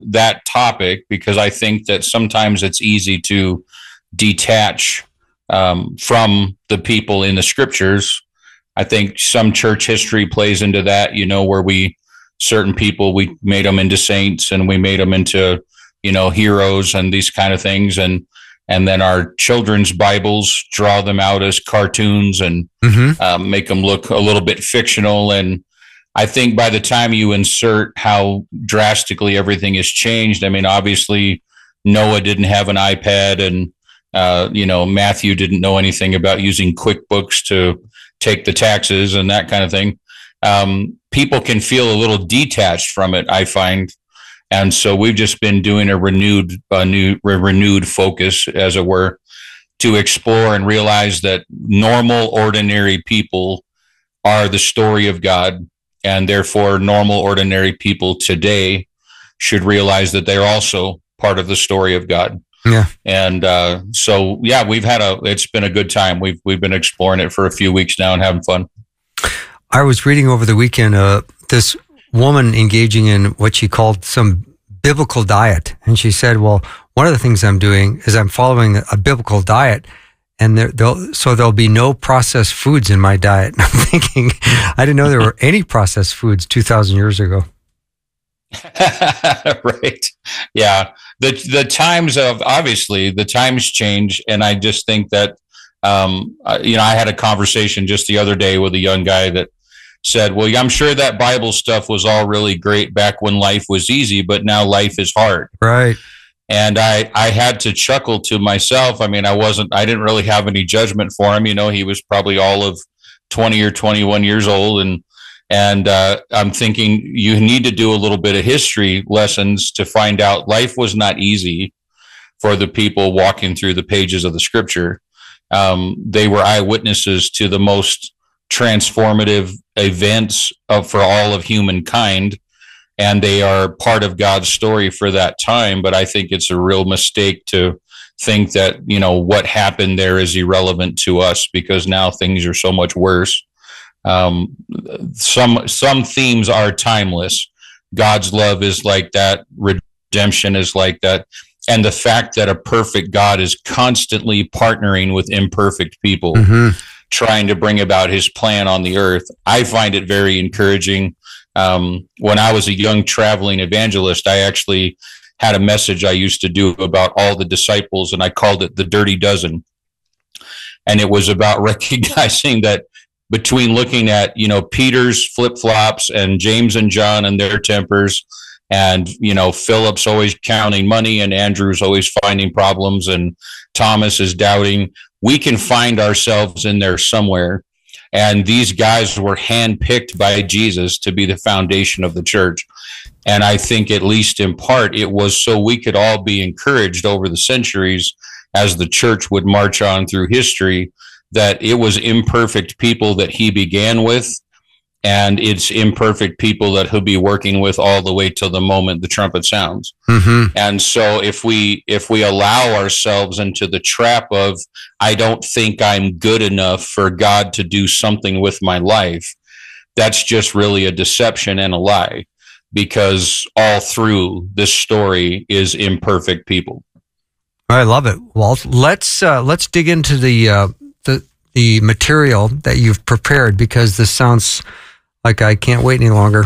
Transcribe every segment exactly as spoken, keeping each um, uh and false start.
that topic because I think that sometimes it's easy to detach um, from the people in the scriptures. I think some church history plays into that, you know, where we, certain people, we made them into saints and we made them into, you know, heroes and these kind of things. And, and then our children's Bibles draw them out as cartoons and mm-hmm. um, make them look a little bit fictional. And I think by the time you insert how drastically everything has changed, I mean, obviously Noah didn't have an iPad and, uh, you know, Matthew didn't know anything about using QuickBooks to take the taxes and that kind of thing. Um, people can feel a little detached from it, I find. And so we've just been doing a renewed, a new, a renewed focus, as it were, to explore and realize that normal, ordinary people are the story of God. And therefore, normal, ordinary people today should realize that they're also part of the story of God. Yeah. And uh, so, yeah, we've had a, it's been a good time. We've, we've been exploring it for a few weeks now and having fun. I was reading over the weekend, uh, this woman engaging in what she called some biblical diet. And she said, well, one of the things I'm doing is I'm following a biblical diet, and there, there'll, so there'll be no processed foods in my diet. And I'm thinking, I didn't know there were any processed foods two thousand years ago. Right. Yeah. The the times of, obviously, the times change. And I just think that, um, uh, you know, I had a conversation just the other day with a young guy that said, well, I'm sure that Bible stuff was all really great back when life was easy, but now life is hard. Right. And I, I had to chuckle to myself. I mean, I wasn't, I didn't really have any judgment for him. You know, he was probably all of twenty or twenty-one years old. And, and uh, I'm thinking you need to do a little bit of history lessons to find out life was not easy for the people walking through the pages of the scripture. Um, they were eyewitnesses to the most transformative events of, for all of humankind. And they are part of God's story for that time. But I think it's a real mistake to think that, you know, what happened there is irrelevant to us because now things are so much worse. Um, some, some themes are timeless. God's love is like that. Redemption is like that. And the fact that a perfect God is constantly partnering with imperfect people, mm-hmm. trying to bring about his plan on the earth. I find it very encouraging. Um, when I was a young traveling evangelist, I actually had a message I used to do about all the disciples, and I called it the Dirty Dozen. And it was about recognizing that between looking at, you know, Peter's flip-flops and James and John and their tempers, and, you know, Philip's always counting money and Andrew's always finding problems and Thomas is doubting, we can find ourselves in there somewhere. And these guys were handpicked by Jesus to be the foundation of the church. And I think, at least in part, it was so we could all be encouraged over the centuries as the church would march on through history, that it was imperfect people that he began with, and it's imperfect people that he'll be working with all the way till the moment the trumpet sounds. Mm-hmm. And so if we if we allow ourselves into the trap of, I don't think I'm good enough for God to do something with my life, that's just really a deception and a lie, because all through this story is imperfect people. I love it, Walt. Let's uh, let's dig into the uh, the the material that you've prepared, because this sounds like I can't wait any longer.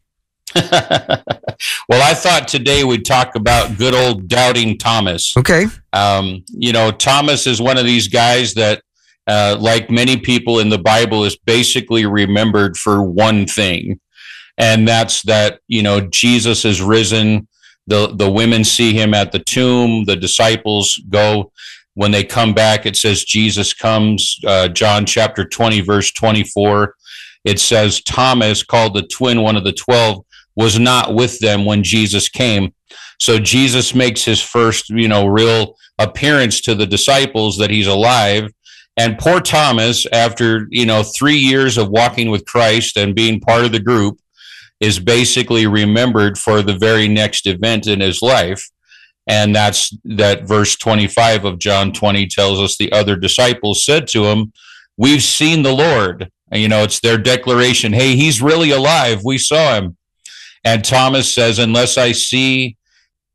Well, I thought today we'd talk about good old doubting Thomas. Okay. Um, you know, Thomas is one of these guys that, uh, like many people in the Bible, is basically remembered for one thing. And that's that, you know, Jesus is risen. The, the women see him at the tomb. The disciples go. When they come back, it says Jesus comes. Uh, John chapter twenty, verse twenty-four. It says Thomas, called the twin, one of the twelve, was not with them when Jesus came. So Jesus makes his first, you know, real appearance to the disciples that he's alive. And poor Thomas, after, you know, three years of walking with Christ and being part of the group, is basically remembered for the very next event in his life. And that's that verse twenty-five of John twenty tells us the other disciples said to him, "We've seen the Lord." And, you know, it's their declaration. Hey, he's really alive. We saw him. And Thomas says, unless I see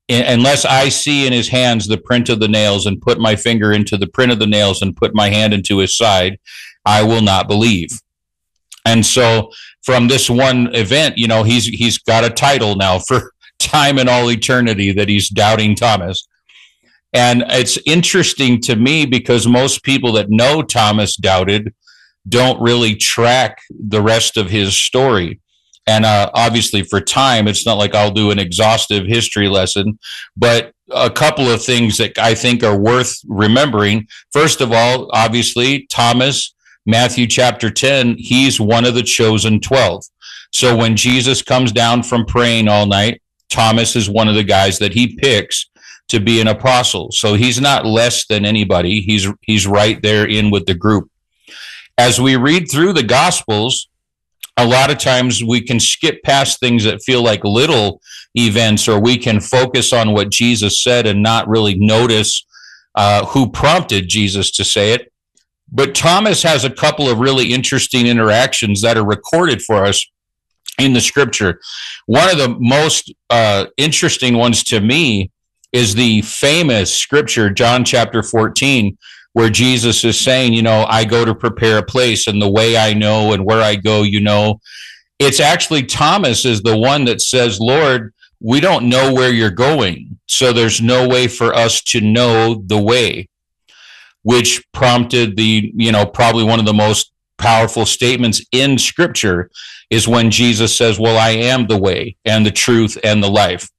unless I see in his hands the print of the nails and put my finger into the print of the nails and put my hand into his side, I will not believe. And so from this one event, you know, he's he's got a title now for time and all eternity that he's Doubting Thomas. And it's interesting to me because most people that know Thomas doubted don't really track the rest of his story. And uh, obviously for time, it's not like I'll do an exhaustive history lesson, but a couple of things that I think are worth remembering. First of all, obviously, Thomas, Matthew chapter ten, he's one of the chosen twelve. So when Jesus comes down from praying all night, Thomas is one of the guys that he picks to be an apostle. So he's not less than anybody. He's he's right there in with the group. As we read through the Gospels, a lot of times we can skip past things that feel like little events, or we can focus on what Jesus said and not really notice uh, who prompted Jesus to say it. But Thomas has a couple of really interesting interactions that are recorded for us in the scripture. One of the most uh, interesting ones to me is the famous scripture, John chapter fourteen, where Jesus is saying, you know, I go to prepare a place, and the way I know and where I go, you know. It's actually Thomas is the one that says, Lord, we don't know where you're going, so there's no way for us to know the way, which prompted the, you know, probably one of the most powerful statements in scripture is when Jesus says, well, I am the way and the truth and the life.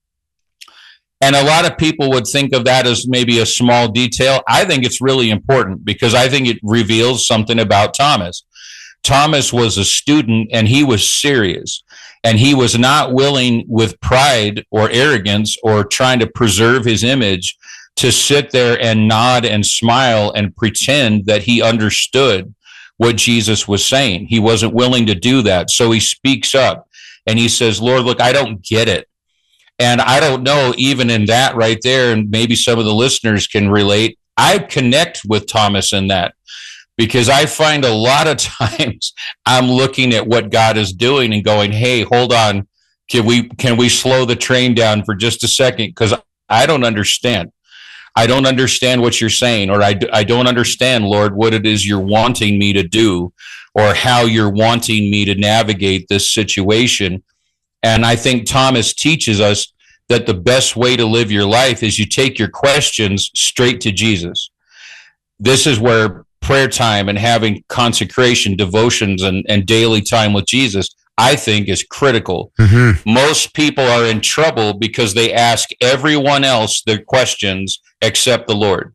And a lot of people would think of that as maybe a small detail. I think it's really important because I think it reveals something about Thomas. Thomas was a student and he was serious, and he was not willing with pride or arrogance or trying to preserve his image to sit there and nod and smile and pretend that he understood what Jesus was saying. He wasn't willing to do that. So he speaks up and he says, Lord, look, I don't get it. And I don't know, even in that right there, and maybe some of the listeners can relate, I connect with Thomas in that, because I find a lot of times I'm looking at what God is doing and going, hey, hold on, can we can we slow the train down for just a second? Because I don't understand. I don't understand what you're saying, or I, I don't understand, Lord, what it is you're wanting me to do, or how you're wanting me to navigate this situation. And I think Thomas teaches us that the best way to live your life is you take your questions straight to Jesus. This is where prayer time and having consecration, devotions, and, and daily time with Jesus, I think, is critical. Mm-hmm. Most people are in trouble because they ask everyone else their questions except the Lord.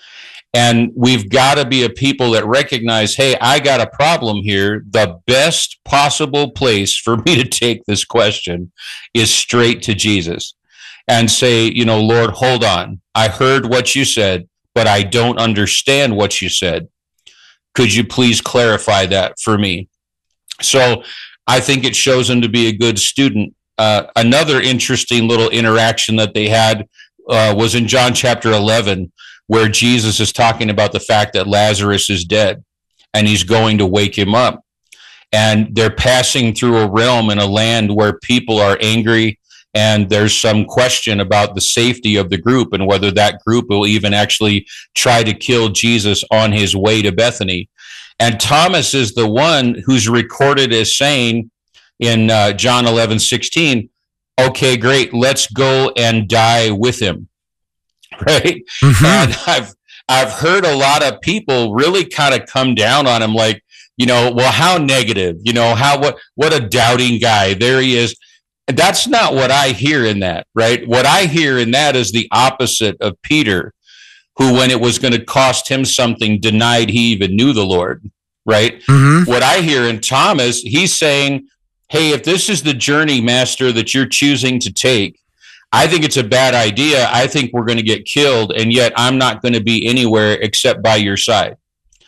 And we've got to be a people that recognize, hey, I got a problem here. The best possible place for me to take this question is straight to Jesus and say, you know, Lord, hold on. I heard what you said, but I don't understand what you said. Could you please clarify that for me? So I think it shows him to be a good student. Uh, another interesting little interaction that they had uh, was in John chapter eleven, where Jesus is talking about the fact that Lazarus is dead and he's going to wake him up. And they're passing through a realm in a land where people are angry, and there's some question about the safety of the group and whether that group will even actually try to kill Jesus on his way to Bethany. And Thomas is the one who's recorded as saying in uh, John eleven sixteen, okay, great, let's go and die with him. Right. Mm-hmm. And I've, I've heard a lot of people really kind of come down on him, like, you know, well, how negative, you know, how, what, what a doubting guy. There he is. That's not what I hear in that, right? What I hear in that is the opposite of Peter, who, when it was going to cost him something, denied he even knew the Lord, right? Mm-hmm. What I hear in Thomas, he's saying, hey, if this is the journey, Master, that you're choosing to take, I think it's a bad idea. I think we're going to get killed, and yet I'm not going to be anywhere except by your side.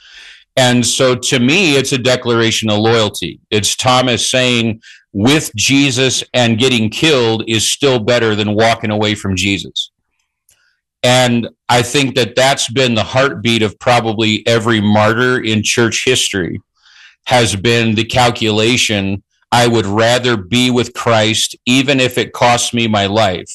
And so to me, it's a declaration of loyalty. It's Thomas saying, with Jesus and getting killed is still better than walking away from Jesus. And I think that that's been the heartbeat of probably every martyr in church history, has been the calculation, I would rather be with Christ, even if it costs me my life,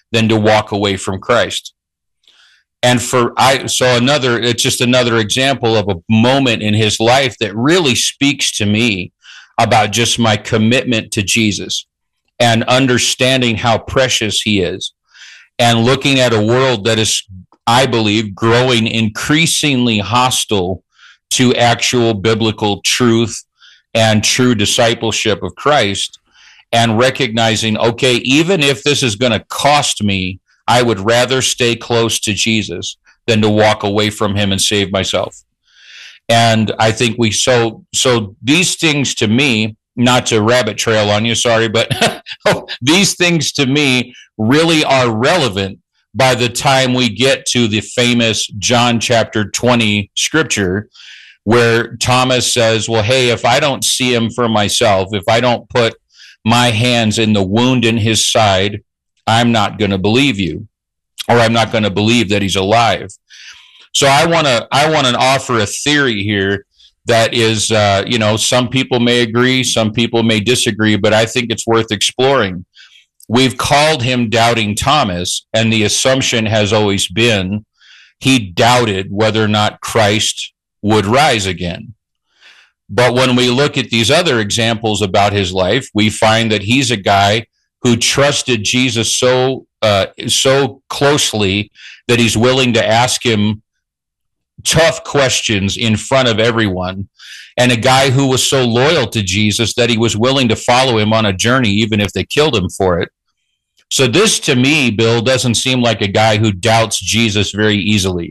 than to walk away from Christ. And for I, so another, it's just another example of a moment in his life that really speaks to me about just my commitment to Jesus and understanding how precious he is, and looking at a world that is, I believe, growing increasingly hostile to actual biblical truth and true discipleship of Christ, and recognizing, okay, even if this is going to cost me, I would rather stay close to Jesus than to walk away from him and save myself. And I think we, so, so these things to me, not to rabbit trail on you, sorry, but these things to me really are relevant by the time we get to the famous John chapter twenty scripture, where Thomas says, well, hey, if I don't see him for myself, if I don't put my hands in the wound in his side, I'm not going to believe you, or I'm not going to believe that he's alive. So I want to I want to offer a theory here that is, uh, you know, some people may agree, some people may disagree, but I think it's worth exploring. We've called him Doubting Thomas, and the assumption has always been he doubted whether or not Christ would rise again. But when we look at these other examples about his life, we find that he's a guy who trusted Jesus so uh, so closely that he's willing to ask him tough questions in front of everyone, and a guy who was so loyal to Jesus that he was willing to follow him on a journey even if they killed him for it. So this, to me, Bill, doesn't seem like a guy who doubts Jesus very easily.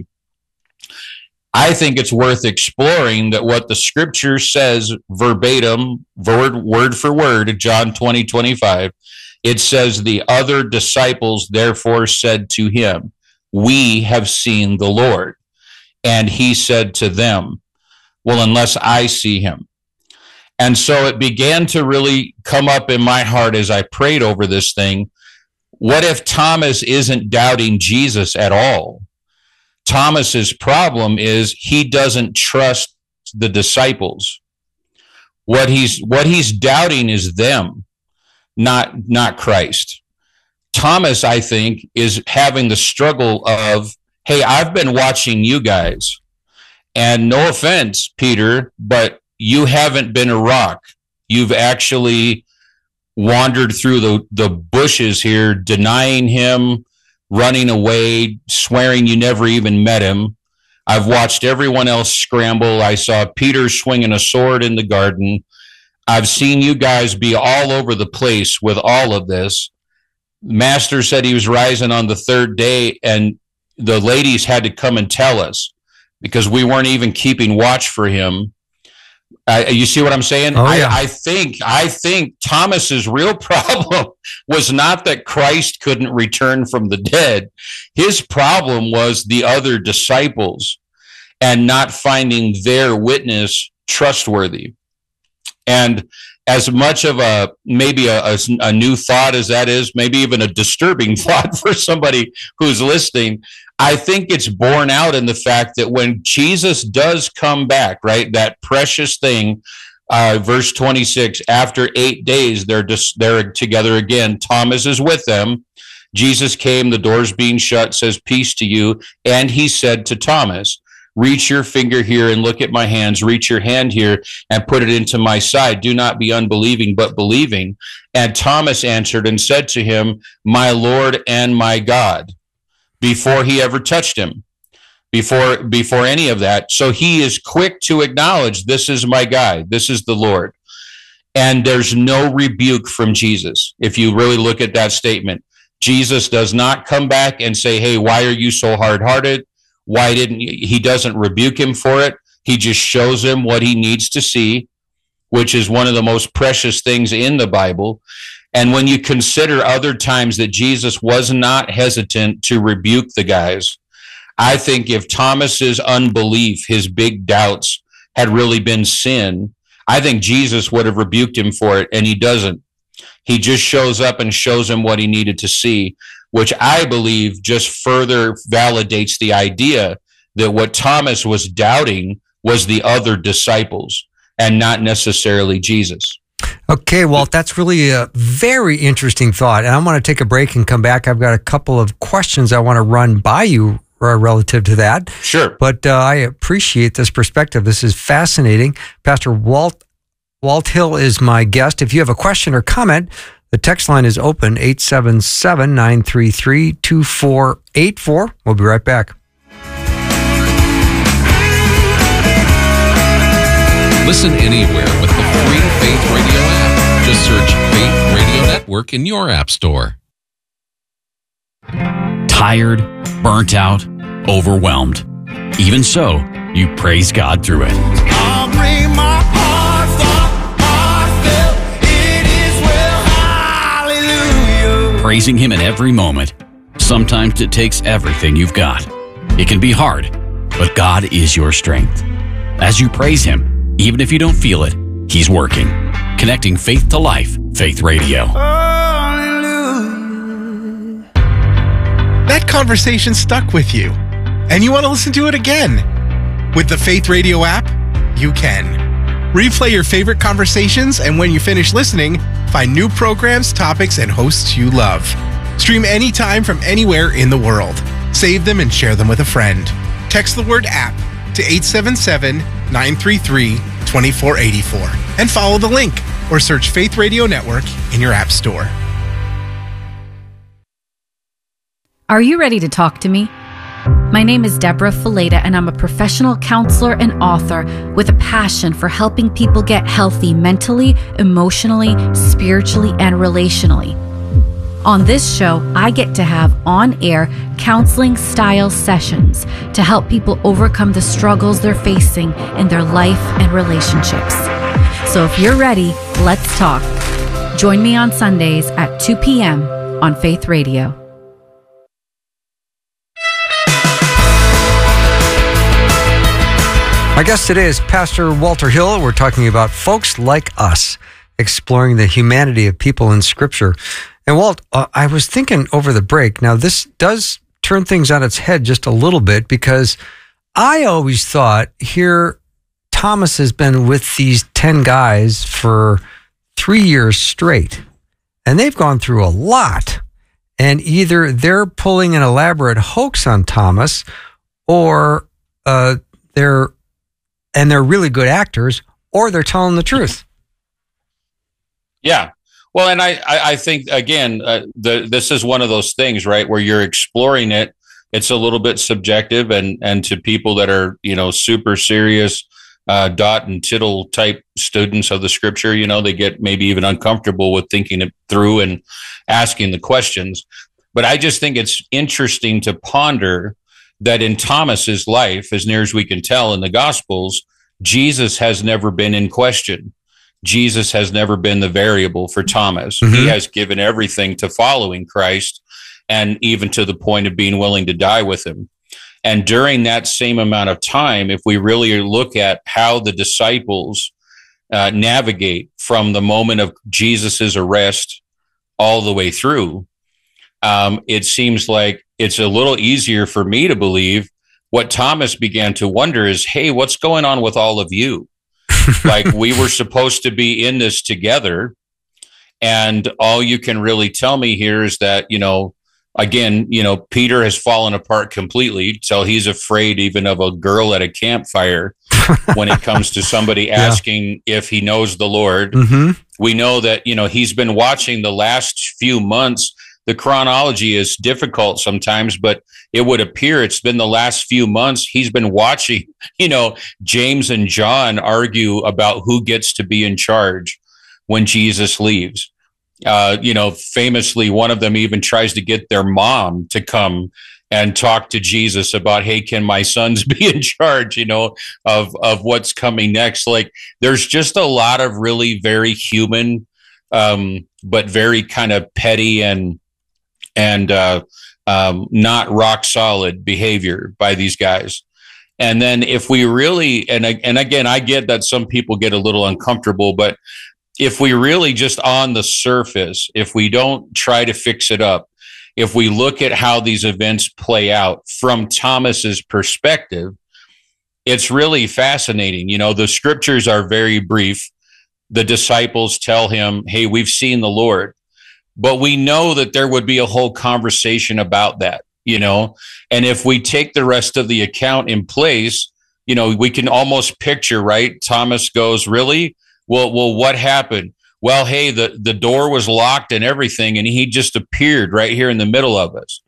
I think it's worth exploring that what the scripture says verbatim, word, word for word, John twenty, twenty-five, it says, the other disciples therefore said to him, we have seen the Lord. And he said to them, well, unless I see him. And so it began to really come up in my heart as I prayed over this thing. What if Thomas isn't doubting Jesus at all? Thomas's problem is he doesn't trust the disciples. What he's what he's doubting is them, not not Christ. Thomas, I think, is having the struggle of, hey, I've been watching you guys, and no offense, Peter, but you haven't been a rock. You've actually wandered through the, the bushes here, denying him, running away, swearing you never even met him. I've watched everyone else scramble. I saw Peter swinging a sword in the garden. I've seen you guys be all over the place with all of this. Master said he was rising on the third day, and the ladies had to come and tell us because we weren't even keeping watch for him. Uh, you see what I'm saying? Oh, yeah. I, I think I think Thomas's real problem was not that Christ couldn't return from the dead. His problem was the other disciples and not finding their witness trustworthy. And as much of a maybe a, a, a new thought as that is, maybe even a disturbing thought for somebody who's listening, I think it's borne out in the fact that when Jesus does come back, right, that precious thing, uh, verse twenty-six, after eight days, they're just, they're together again. Thomas is with them. Jesus came, the doors being shut, says, peace to you. And he said to Thomas, reach your finger here and look at my hands. Reach your hand here and put it into my side. Do not be unbelieving, but believing. And Thomas answered and said to him, my Lord and my God, before he ever touched him, before, before any of that. So he is quick to acknowledge, this is my guy. This is the Lord. And there's no rebuke from Jesus. If you really look at that statement, Jesus does not come back and say, hey, why are you so hard-hearted? Why didn't you? He doesn't rebuke him for it. He just shows him what he needs to see, which is one of the most precious things in the Bible. And when you consider other times that Jesus was not hesitant to rebuke the guys, I think if Thomas's unbelief, his big doubts had really been sin, I think Jesus would have rebuked him for it, and he doesn't. He just shows up and shows him what he needed to see, which I believe just further validates the idea that what Thomas was doubting was the other disciples and not necessarily Jesus. Okay, Walt, that's really a very interesting thought. And I want to take a break and come back. I've got a couple of questions I want to run by you uh, relative to that. Sure. But uh, I appreciate this perspective. This is fascinating. Pastor Walt Walt Hill is my guest. If you have a question or comment, the text line is open, eight seven seven, nine three three, two four eight four. We'll be right back. Listen anywhere with the free Faith Radio app. Just search Faith Radio Network in your app store. Tired, burnt out, overwhelmed. Even so, you praise God through it. I'll bring my heart, heartfelt, it is well, hallelujah. Praising Him in every moment. Sometimes it takes everything you've got. It can be hard, but God is your strength. As you praise Him, even if you don't feel it, He's working. Connecting faith to life, Faith Radio. Hallelujah. That conversation stuck with you, and you want to listen to it again. With the Faith Radio app, you can. Replay your favorite conversations, and when you finish listening, find new programs, topics, and hosts you love. Stream anytime from anywhere in the world. Save them and share them with a friend. Text the word app to eight seven seven, nine three three, two four eight four and follow the link or search Faith Radio Network in your app store. Are you ready to talk to me? My name is Deborah Fileta, and I'm a professional counselor and author with a passion for helping people get healthy mentally, emotionally, spiritually, and relationally. On this show, I get to have on-air counseling-style sessions to help people overcome the struggles they're facing in their life and relationships. So if you're ready, let's talk. Join me on Sundays at two p.m. on Faith Radio. My guest today is Pastor Walter Hill. We're talking about folks like us, exploring the humanity of people in Scripture. And Walt, uh, I was thinking over the break, now this does turn things on its head just a little bit, because I always thought here Thomas has been with these ten guys for three years straight, and they've gone through a lot. And either they're pulling an elaborate hoax on Thomas, or uh, they're, and they're really good actors, or they're telling the truth. Yeah. Well, and I, I, I think, again, uh, the, this is one of those things, right, where you're exploring it. It's a little bit subjective, and, and to people that are, you know, super serious uh, dot and tittle type students of the Scripture, you know, they get maybe even uncomfortable with thinking it through and asking the questions. But I just think it's interesting to ponder that in Thomas's life, as near as we can tell in the Gospels, Jesus has never been in question. Jesus has never been the variable for Thomas. Mm-hmm. He has given everything to following Christ, and even to the point of being willing to die with him. And during that same amount of time, if we really look at how the disciples uh, navigate from the moment of Jesus's arrest all the way through, um, it seems like it's a little easier for me to believe. What Thomas began to wonder is, hey, what's going on with all of you? Like, we were supposed to be in this together, and all you can really tell me here is that, you know, again, you know, Peter has fallen apart completely, so he's afraid even of a girl at a campfire when it comes to somebody asking yeah. if he knows the Lord. Mm-hmm. We know that, you know, he's been watching the last few months. The chronology is difficult sometimes, but it would appear it's been the last few months he's been watching, you know, James and John argue about who gets to be in charge when Jesus leaves. Uh, you know, famously, one of them even tries to get their mom to come and talk to Jesus about, hey, can my sons be in charge, you know, of, of what's coming next? Like, there's just a lot of really very human, um, but very kind of petty and, and uh, um, not rock solid behavior by these guys. And then if we really, and, and again, I get that some people get a little uncomfortable, but if we really just on the surface, if we don't try to fix it up, if we look at how these events play out from Thomas's perspective, it's really fascinating. You know, the scriptures are very brief. the disciples tell him, hey, we've seen the Lord. But we know that there would be a whole conversation about that, you know, and if we take the rest of the account in place, you know, we can almost picture, right? Thomas goes, really? Well, well, what happened? Well, hey, the, the door was locked and everything, and he just appeared right here in the middle of us.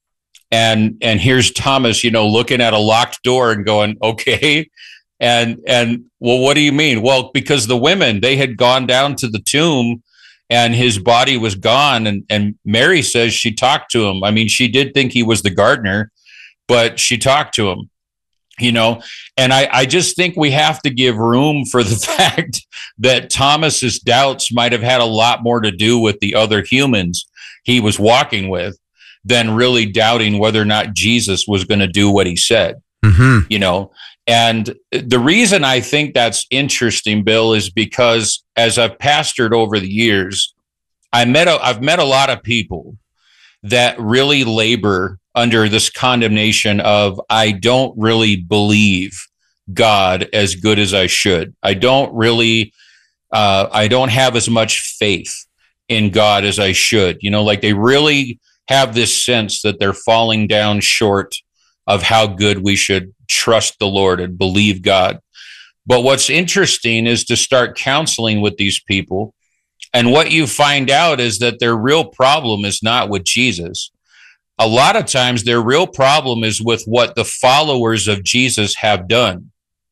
And and here's Thomas, you know, looking at a locked door and going, okay. And, and well, what do you mean? Well, because the women, they had gone down to the tomb and his body was gone. And, and Mary says she talked to him. I mean, she did think he was the gardener, but she talked to him, you know, and I, I just think we have to give room for the fact that Thomas's doubts might have had a lot more to do with the other humans he was walking with than really doubting whether or not Jesus was going to do what he said, mm-hmm. you know. And the reason I think that's interesting, Bill, is because as I've pastored over the years, I met a, I've met a lot of people that really labor under this condemnation of, I don't really believe God as good as I should. I don't really, uh, I don't have as much faith in God as I should. You know, like they really have this sense that they're falling down short of how good we should trust the Lord and believe God. But what's interesting is to start counseling with these people. And what you find out is that their real problem is not with Jesus. A lot of times their real problem is with what the followers of Jesus have done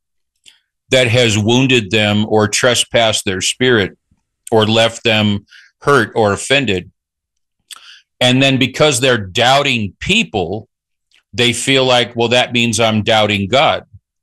that has wounded them or trespassed their spirit or left them hurt or offended. And then because they're doubting people, they feel like, well, that means I'm doubting God.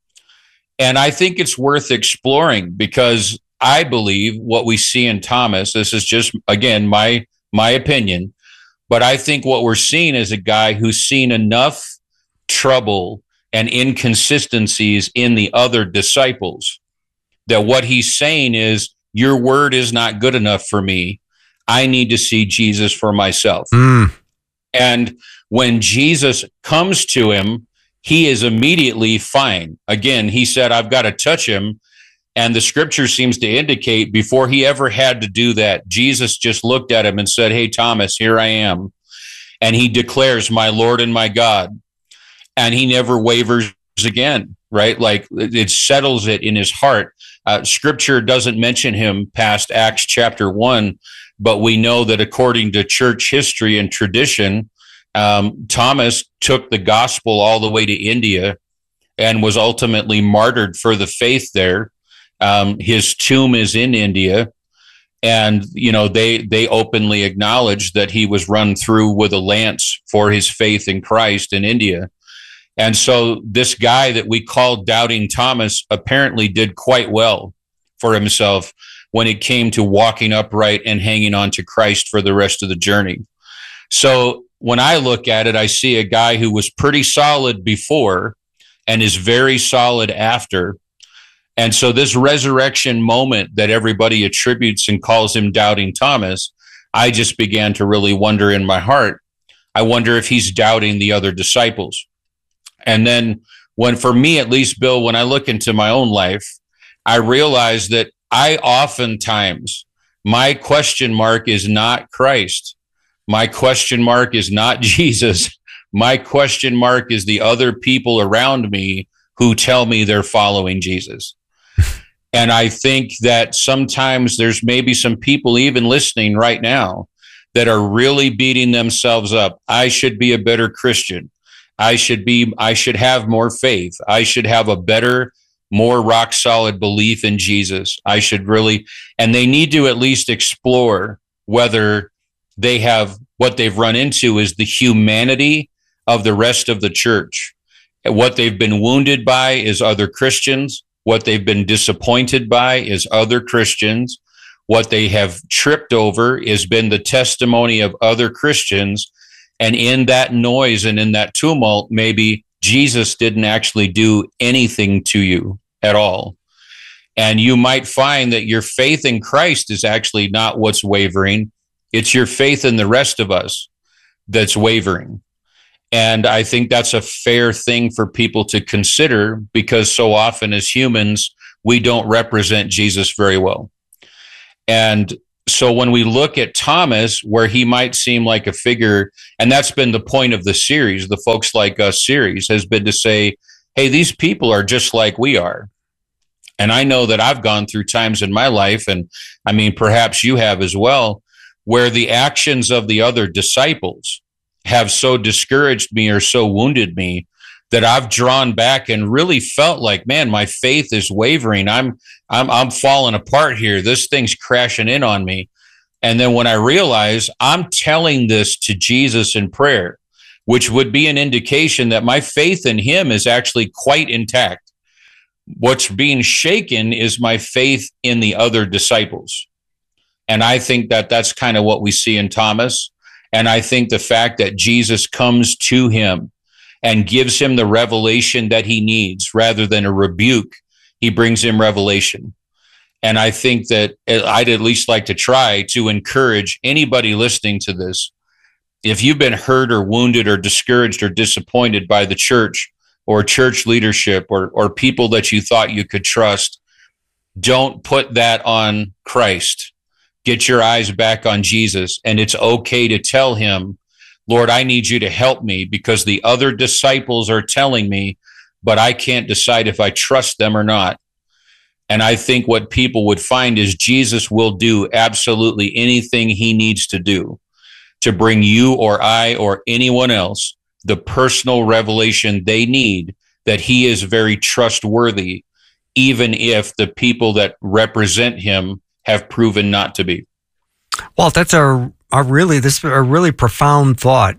And I think it's worth exploring because I believe what we see in Thomas, this is just, again, my my opinion, but I think what we're seeing is a guy who's seen enough trouble and inconsistencies in the other disciples that what he's saying is, your word is not good enough for me. I need to see Jesus for myself. Mm. And when Jesus comes to him, he is immediately fine. Again, he said, I've got to touch him. And the scripture seems to indicate before he ever had to do that, Jesus just looked at him and said, hey, Thomas, here I am. And he declares, my Lord and my God. And he never wavers again, right? Like it settles it in his heart. Uh, scripture doesn't mention him past Acts chapter one, but we know that according to church history and tradition, um, Thomas took the gospel all the way to India and was ultimately martyred for the faith there. Um, his tomb is in India, and you know they they openly acknowledge that he was run through with a lance for his faith in Christ in India. And so this guy that we called Doubting Thomas apparently did quite well for himself when it came to walking upright and hanging on to Christ for the rest of the journey. So when I look at it, I see a guy who was pretty solid before and is very solid after. And so this resurrection moment that everybody attributes and calls him Doubting Thomas, I just began to really wonder in my heart, I wonder if he's doubting the other disciples. And then when, for me, at least, Bill, when I look into my own life, I realize that I oftentimes, my question mark is not Christ. My question mark is not Jesus. My question mark is the other people around me who tell me they're following Jesus. And I think that sometimes there's maybe some people even listening right now that are really beating themselves up. I should be a better Christian. I should be, I should have more faith. I should have a better, more rock solid belief in Jesus. I should really, and they need to at least explore whether they have, what they've run into is the humanity of the rest of the church. What they've been wounded by is other Christians. What they've been disappointed by is other Christians. What they have tripped over has been the testimony of other Christians. And in that noise and in that tumult, maybe Jesus didn't actually do anything to you at all. And you might find that your faith in Christ is actually not what's wavering. It's your faith in the rest of us that's wavering. And I think that's a fair thing for people to consider, because so often as humans, we don't represent Jesus very well. And so when we look at Thomas, where he might seem like a figure, and that's been the point of the series, the Folks Like Us series, has been to say, hey, these people are just like we are. And I know that I've gone through times in my life, and I mean, perhaps you have as well, where the actions of the other disciples have so discouraged me or so wounded me that I've drawn back and really felt like, man, my faith is wavering. I'm, I'm, I'm falling apart here. This thing's crashing in on me. And then when I realize I'm telling this to Jesus in prayer, which would be an indication that my faith in him is actually quite intact. What's being shaken is my faith in the other disciples. And I think that that's kind of what we see in Thomas. And I think the fact that Jesus comes to him and gives him the revelation that he needs rather than a rebuke, he brings him revelation. And I think that I'd at least like to try to encourage anybody listening to this. If you've been hurt or wounded or discouraged or disappointed by the church or church leadership or, or people that you thought you could trust, don't put that on Christ. Get your eyes back on Jesus. And it's okay to tell him, Lord, I need you to help me because the other disciples are telling me, but I can't decide if I trust them or not. And I think what people would find is Jesus will do absolutely anything he needs to do to bring you or I or anyone else the personal revelation they need that he is very trustworthy, even if the people that represent him have proven not to be. Walt, that's a, a really this is a really profound thought,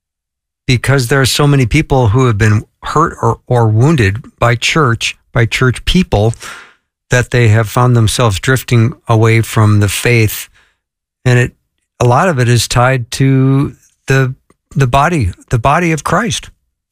because there are so many people who have been hurt or, or wounded by church, by church people, that they have found themselves drifting away from the faith. And it a lot of it is tied to the the body, the body of Christ.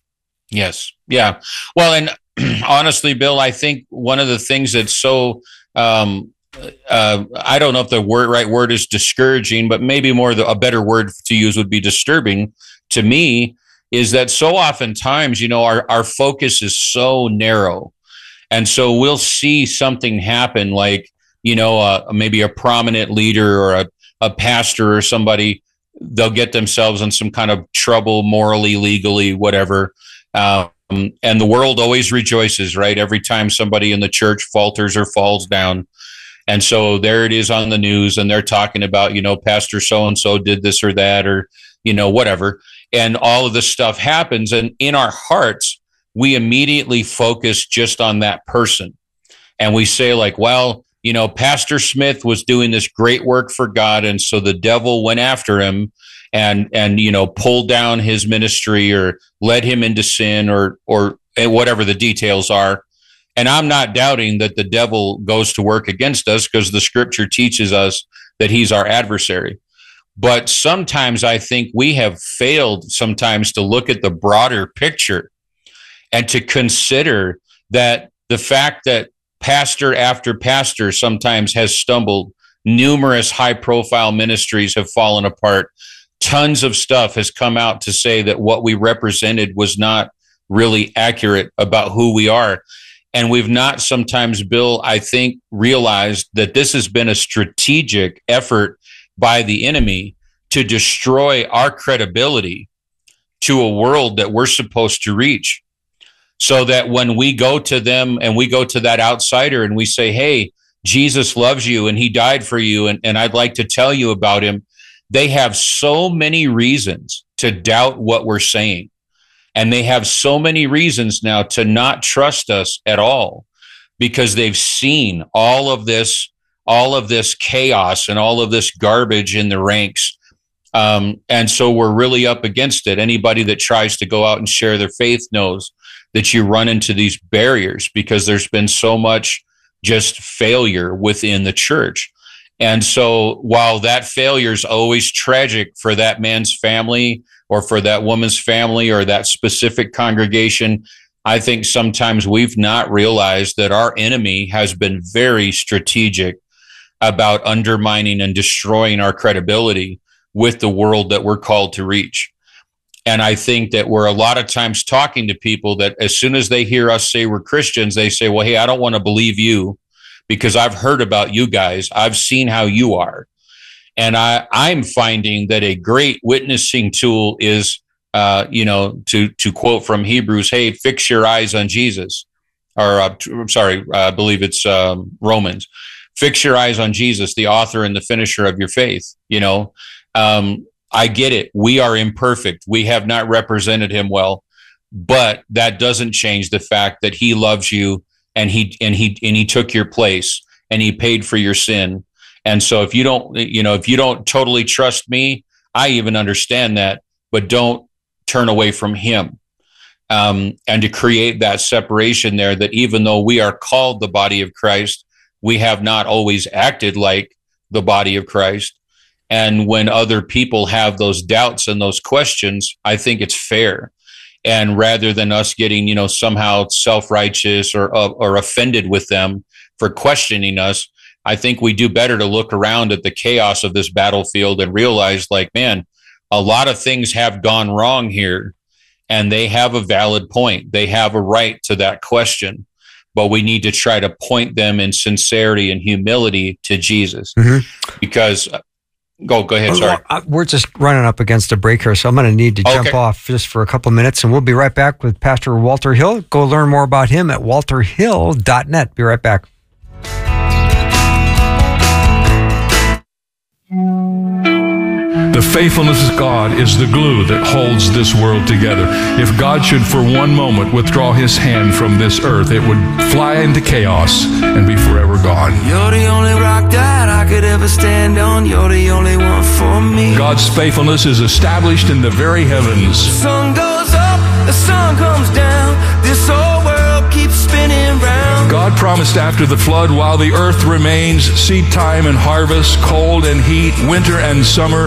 Yes. Yeah. Well, and honestly, Bill, I think one of the things that's so um, uh, I don't know if the word right word is discouraging, but maybe more the, a better word to use would be disturbing to me, is that so oftentimes, you know, our, our focus is so narrow. And so we'll see something happen like, you know, uh, maybe a prominent leader or a, a pastor or somebody, they'll get themselves in some kind of trouble morally, legally, whatever. Um, and the world always rejoices, right? Every time somebody in the church falters or falls down. And so there it is on the news, and they're talking about, you know, Pastor so-and-so did this or that, or, you know, whatever. And all of this stuff happens. And in our hearts, we immediately focus just on that person. And we say like, well, you know, Pastor Smith was doing this great work for God. And so the devil went after him and, and, you know, pulled down his ministry or led him into sin or, or whatever the details are. And I'm not doubting that the devil goes to work against us, because the scripture teaches us that he's our adversary. But sometimes I think we have failed sometimes to look at the broader picture and to consider that the fact that pastor after pastor sometimes has stumbled, numerous high-profile ministries have fallen apart, tons of stuff has come out to say that what we represented was not really accurate about who we are. And we've not sometimes, Bill, I think, realized that this has been a strategic effort by the enemy to destroy our credibility to a world that we're supposed to reach. So that when we go to them and we go to that outsider and we say, hey, Jesus loves you and he died for you, and, and I'd like to tell you about him, they have so many reasons to doubt what we're saying. And they have so many reasons now to not trust us at all, because they've seen all of this, all of this chaos and all of this garbage in the ranks. Um, and so we're really up against it. Anybody that tries to go out and share their faith knows that you run into these barriers because there's been so much just failure within the church. And so while that failure is always tragic for that man's family or for that woman's family or that specific congregation, I think sometimes we've not realized that our enemy has been very strategic about undermining and destroying our credibility with the world that we're called to reach. And I think that we're a lot of times talking to people that as soon as they hear us say we're Christians, they say, well, hey, I don't want to believe you because I've heard about you guys. I've seen how you are. And I, I'm finding that a great witnessing tool is, uh, you know, to, to quote from Hebrews, hey, fix your eyes on Jesus. Or, uh, I'm sorry, uh, I believe it's um, Romans. Fix your eyes on Jesus, the author and the finisher of your faith. You know, um, I get it. We are imperfect. We have not represented him well, but that doesn't change the fact that he loves you, and he and he and he took your place, and he paid for your sin. And so if you don't, you know, if you don't totally trust me, I even understand that, but don't turn away from him. Um, and to create that separation there, that even though we are called the body of Christ, we have not always acted like the body of Christ. And when other people have those doubts and those questions, I think it's fair. And rather than us getting, you know, somehow self-righteous or, or offended with them for questioning us, I think we do better to look around at the chaos of this battlefield and realize, like, man, a lot of things have gone wrong here, and they have a valid point. They have a right to that question, but we need to try to point them in sincerity and humility to Jesus. Mm-hmm. Because, go, go ahead, sorry. We're just running up against a break here, so I'm going to need to jump okay. off just for a couple of minutes, and we'll be right back with Pastor Walter Hill. Go learn more about him at walter hill dot net. Be right back. The faithfulness of God is the glue that holds this world together. If God should for one moment withdraw his hand from this earth, it would fly into chaos and be forever gone. You're the only rock that I could ever stand on. You're the only one for me. God's faithfulness is established in the very heavens. The sun goes up, the sun comes down. This whole world keeps spinning round. God promised after the flood, while the earth remains, seed time and harvest, cold and heat, winter and summer,